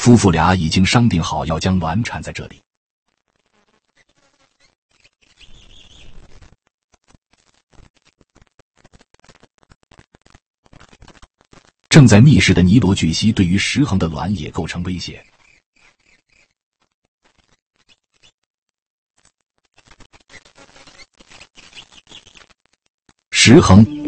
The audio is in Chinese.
夫妇俩已经商定好要将卵产在这里。正在觅食的尼罗巨蜥对于石恒的卵也构成威胁。石恒